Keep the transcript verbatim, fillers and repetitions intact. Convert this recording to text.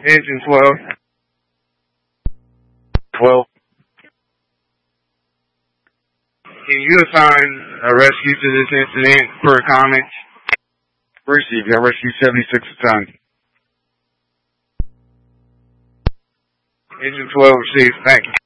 Engine twelve. twelve. Can you assign a rescue to this incident per comment? Receive. Got rescue seventy-six assigned. Engine twelve received. Thank you.